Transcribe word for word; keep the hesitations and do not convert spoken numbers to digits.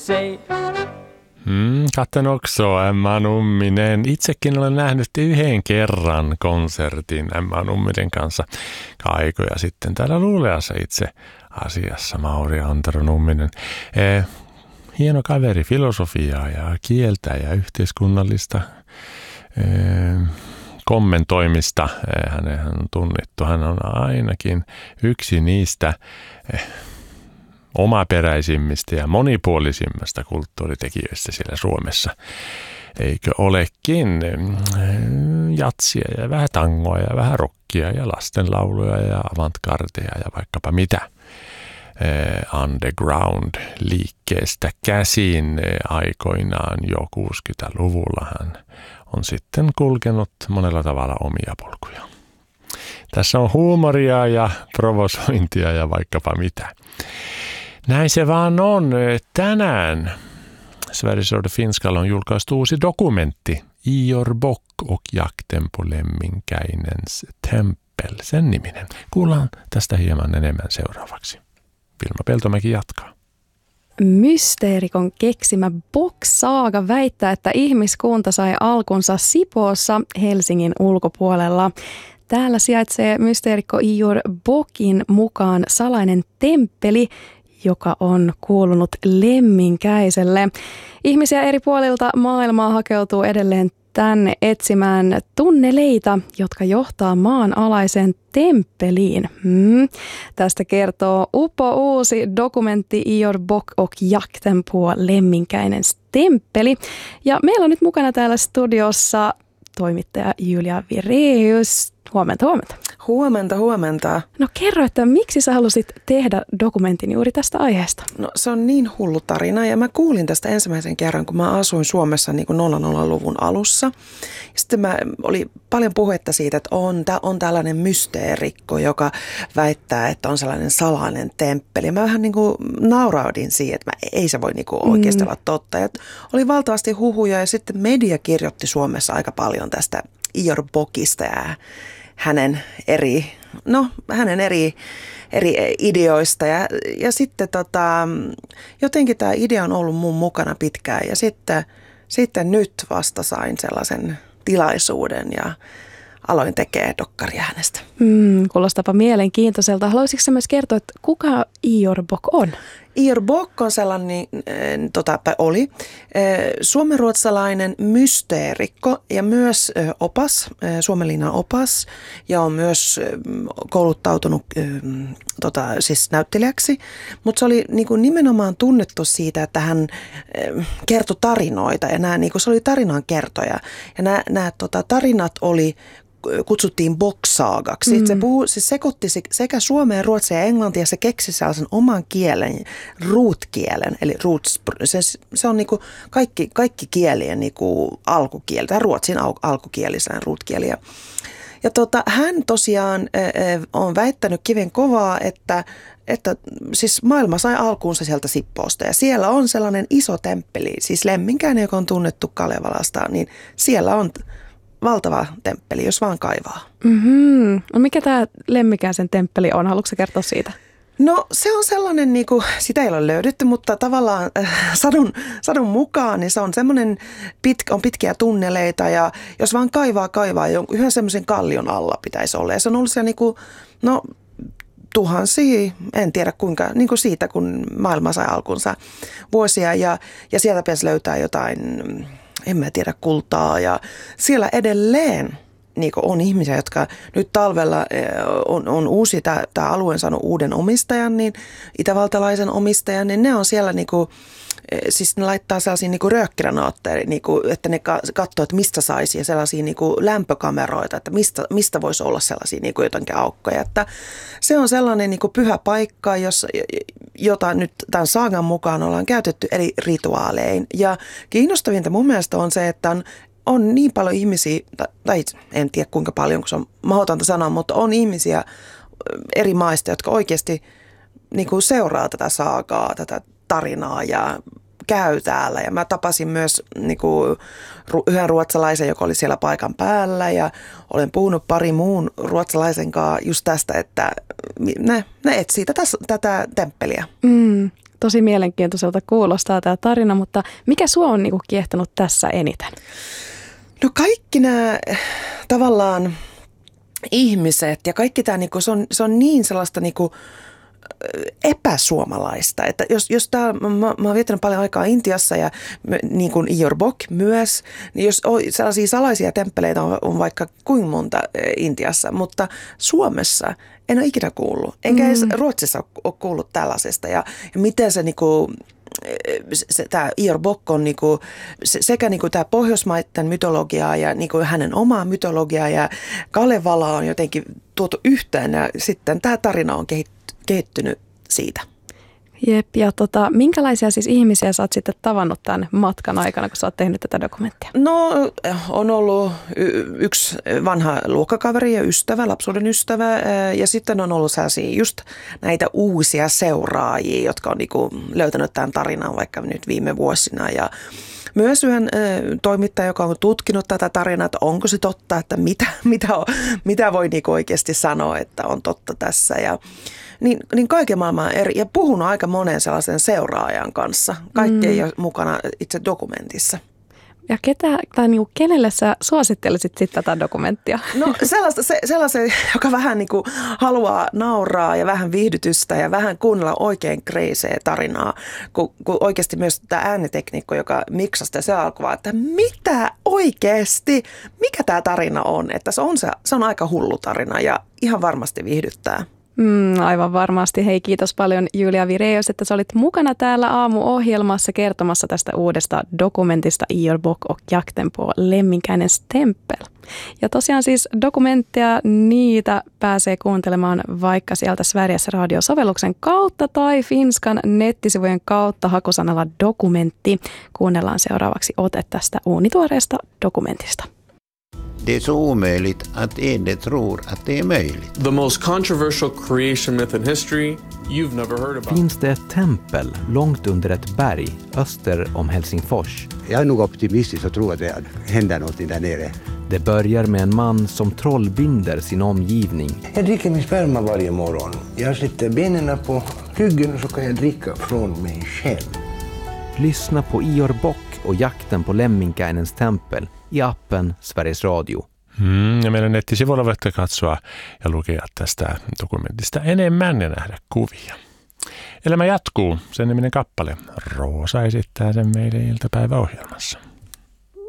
Say. Hmm, katsonoksoo Emma Numminen. Itsekin olen nähnyt yhden kerran konsertin Emma Numminen kanssa aikoja sitten täällä Luuleassa itse asiassa Mauri Antero Numminen. Eh, hieno kaveri, filosofiaa ja kieltä ja yhteiskunnallista eh, kommentoimista. Eh, hänen on tunnettu. Hän on ainakin yksi niistä eh, omaperäisimmistä ja monipuolisimmasta kulttuuritekijöistä siellä Suomessa. Eikö olekin jatsia ja vähän tangoa ja vähän rockia ja lastenlauluja ja avantgardeja ja vaikkapa mitä. Underground-liikkeestä käsin aikoinaan jo kuusikymmentäluvulla hän on sitten kulkenut monella tavalla omia polkuja. Tässä on huumoria ja provosointia ja vaikkapa mitä. Näin se vaan on. Tänään Sveriges Radio Finskalla on julkaistu uusi dokumentti Ior Bock och jakten på Lemminkäinens tempel, sen niminen. Kuullaan tästä hieman enemmän seuraavaksi. Vilma Peltomäki jatkaa. Mysteerikon keksimä Bock-saaga väittää, että ihmiskunta sai alkunsa Sipoossa Helsingin ulkopuolella. Täällä sijaitsee mysteerikko Ior Bockin mukaan salainen temppeli, joka on kuulunut Lemminkäiselle. Ihmisiä eri puolilta maailmaa hakeutuu edelleen tänne etsimään tunneleita, jotka johtaa maanalaiseen temppeliin. Hmm. Tästä kertoo upo uusi dokumentti Ior Bock och jakten på Lemminkäinens temppeli. Ja meillä on nyt mukana täällä studiossa toimittaja Julia Vireus. Huomenta, huomenta. Huomenta, huomenta. No kerro, että miksi sä halusit tehdä dokumentin juuri tästä aiheesta? No se on niin hullu tarina ja mä kuulin tästä ensimmäisen kerran, kun mä asuin Suomessa niin kuin nolla nolla luvun alussa. Sitten mä oli paljon puhetta siitä, että on, on tällainen mysteerikko, joka väittää, että on sellainen salainen temppeli. Mä vähän niin kuin nauraudin siihen, että mä, ei se voi niin kuin oikeasti mm. olla totta. Ja oli valtavasti huhuja ja sitten media kirjoitti Suomessa aika paljon tästä Ior Bockista ja hänen eri, no, hänen eri, eri ideoista ja, ja sitten tota, jotenkin tämä idea on ollut mun mukana pitkään ja sitten, sitten nyt vasta sain sellaisen tilaisuuden ja aloin tekemään dokkaria hänestä. Mm, kuulostapa mielenkiintoiselta. Haluaisitko sä myös kertoa, että kuka Ior Bock on? Ior Bock on sellainen, tota, oli suomenruotsalainen mysteerikko ja myös opas, Suomenlinnan opas ja on myös kouluttautunut tota, siis näyttelijäksi, mutta se oli niin kuin nimenomaan tunnettu siitä, että hän kertoi tarinoita ja nämä, niin kuin, se oli tarinan kertoja ja nämä, nämä tota, tarinat oli kutsuttiin Bock-saagaksi. Mm. Se, puhui, se sekoitti sekä suomea, ruotsia ja englantia. Se keksi sellaisen oman kielen, root-kielen. Eli roots, se, se on niinku kaikki, kaikki kielien niinku alkukieli. Tai ruotsin al, alkukieli, sellainen root-kieli. Ja, ja tota, hän tosiaan äh, on väittänyt kiven kovaa, että, että siis maailma sai alkuunsa sieltä Sippoosta. Ja siellä on sellainen iso temppeli, siis Lemminkäinen, joka on tunnettu Kalevalasta, niin siellä on valtava temppeli, jos vaan kaivaa. Mm-hmm. No mikä tämä Lemminkäisen temppeli on? Haluatko kertoa siitä? No se on sellainen, niin kuin, sitä ei ole löydetty, mutta tavallaan äh, sadun, sadun mukaan niin se on semmoinen, pit, on pitkiä tunneleita ja jos vaan kaivaa, kaivaa, yhden semmoisen kallion alla pitäisi olla. Ja se on ollut siellä niin kuin, no tuhansia, en tiedä kuinka, niin kuin siitä kun maailma sai alkunsa vuosia ja, ja sieltä pitäisi löytää jotain, en mä tiedä, kultaa ja siellä edelleen niin on ihmisiä, jotka nyt talvella on, on uusi, tämä alue on saanut uuden omistajan, niin itävaltalaisen omistajan, niin ne on siellä niin kuin, siis ne laittaa sellaisia niin kuin röökkiranootteja, niin kuin, että ne katsoo, että mistä saisi ja sellaisia niin kuin lämpökameroita, että mistä, mistä voisi olla sellaisia niin kuin jotenkin aukkoja. Että se on sellainen niin kuin pyhä paikka, jos, jota nyt tämän saagan mukaan ollaan käytetty eri rituaalein. Ja kiinnostavinta mun mielestä on se, että on On niin paljon ihmisiä, tai en tiedä kuinka paljon, kun se on mahdotonta sanoa, mutta on ihmisiä eri maista, jotka oikeasti niin kuin seuraa tätä saagaa, tätä tarinaa ja käy täällä. Ja mä tapasin myös niin kuin yhden ruotsalaisen, joka oli siellä paikan päällä ja olen puhunut pari muun ruotsalaisen kanssa just tästä, että ne, ne etsii tätä, tätä temppeliä. Mm. Tosi mielenkiintoiselta kuulostaa tämä tarina, mutta mikä sua on niinku kiehtonut tässä eniten? No kaikki nämä tavallaan ihmiset ja kaikki tämä, niinku, se, on, se on niin sellaista niinku epäsuomalaista. Että jos, jos tää, mä, mä oon viettänyt paljon aikaa Intiassa ja niin kuin Ior Bok myös, niin jos on sellaisia salaisia temppeleitä on, on vaikka kuinka monta Intiassa, mutta Suomessa en ole ikinä kuullut. Enkä edes mm. Ruotsissa ole kuullut tällaisesta. Ja, ja miten se niinku Se, tämä Ior Bok on niinku, se, sekä niinku tämä pohjoismaiden mytologiaa ja niinku hänen omaa mytologiaa ja Kalevala on jotenkin tuotu yhteen ja sitten tämä tarina on kehittynyt siitä. Jep, ja tota, minkälaisia siis ihmisiä sä oot sitten tavannut tämän matkan aikana, kun sä oot tehnyt tätä dokumenttia? No on ollut y- yksi vanha luokkakaveri ja ystävä, lapsuuden ystävä ja sitten on ollut sellaisia just näitä uusia seuraajia, jotka on niinku löytänyt tämän tarinan vaikka nyt viime vuosina ja myös yhden ö, toimittaja, joka on tutkinut tätä tarinaa, että onko se totta, että mitä, mitä, on, mitä voi niinku oikeasti sanoa, että on totta tässä. Ja, niin, niin kaiken maailman eri, ja puhunut aika monen sellaisen seuraajan kanssa. Kaikki mm. ei ole mukana itse dokumentissa. Ja ketä, tai niin kuin, kenelle sä suosittelisit sitten tätä dokumenttia? No sellaista, se, sellaisen, joka vähän niin kuin haluaa nauraa ja vähän viihdytystä ja vähän kuunnella oikein kreisee tarinaa. Kun, kun oikeasti myös tämä äänitekniikko, joka miksasi sitä, se alkoi, että mitä oikeasti, mikä tämä tarina on. Että se on, se, se on aika hullu tarina ja ihan varmasti viihdyttää. Mm, aivan varmasti. Hei, kiitos paljon Julia Vireus, että sä olit mukana täällä aamuohjelmassa kertomassa tästä uudesta dokumentista Ior Bok och jakten på Lemminkäinens tempel. Ja tosiaan siis dokumentteja, niitä pääsee kuuntelemaan vaikka sieltä Sveriges Radio-sovelluksen kautta tai Finskan nettisivujen kautta hakusanalla dokumentti. Kuunnellaan seuraavaksi ote tästä uunituoreesta dokumentista. Det är så omöjligt att Ede tror att det är möjligt. The most controversial creation myth in history you've never heard about. Finns det ett tempel långt under ett berg öster om Helsingfors? Jag är nog optimistisk och tror att det händer något där nere. Det börjar med en man som trollbinder sin omgivning. Jag dricker min sperma varje morgon. Jag sätter benen på ryggen så kan jag dricka från mig själv. Lyssna på Ior Bok och jakten på Lemminkäinens tempel i appen Sveriges Radio. Mm, ja meidän nettisivuilla voitte katsoa ja lukea tästä dokumentista enemmän ja nähdä kuvia. Elämä jatkuu, sen niminen kappale. Roosa esittää sen meidän iltapäiväohjelmassa.